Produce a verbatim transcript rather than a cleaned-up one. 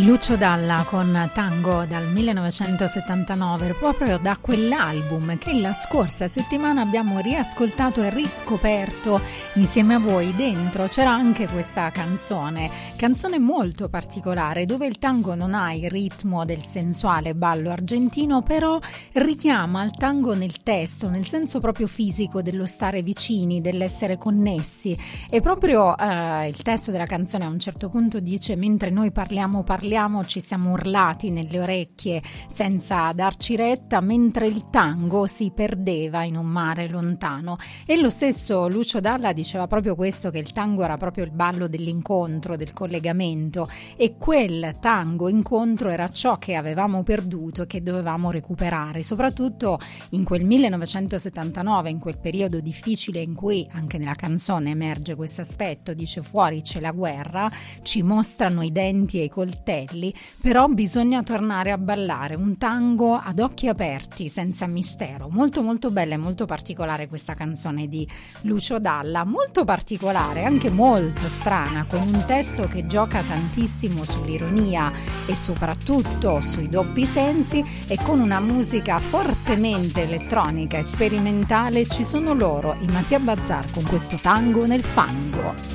Lucio Dalla con Tango dal millenovecentosettantanove, proprio da quell'album che la scorsa settimana abbiamo riascoltato e riscoperto insieme a voi. Dentro c'era anche questa canzone, canzone molto particolare, dove il tango non ha il ritmo del sensuale ballo argentino, però richiama il tango nel testo, nel senso proprio fisico dello stare vicini, dell'essere connessi. E proprio eh, il testo della canzone a un certo punto dice: mentre noi parliamo parliamo ci siamo urlati nelle orecchie senza darci retta, mentre il tango si perdeva in un mare lontano. E lo stesso Lucio Dalla diceva proprio questo, che il tango era proprio il ballo dell'incontro, del collegamento, e quel tango incontro era ciò che avevamo perduto e che dovevamo recuperare, soprattutto in quel millenovecentosettantanove, in quel periodo difficile in cui anche nella canzone emerge questo aspetto. Dice: fuori c'è la guerra, ci mostrano i denti e i coltelli, però bisogna tornare a ballare un tango ad occhi aperti, senza mistero. Molto molto bella e molto particolare questa canzone di Lucio Dalla, molto particolare, anche molto strana, con un testo che gioca tantissimo sull'ironia e soprattutto sui doppi sensi, e con una musica fortemente elettronica e sperimentale. Ci sono loro, i Mattia Bazar, con questo Tango nel fango.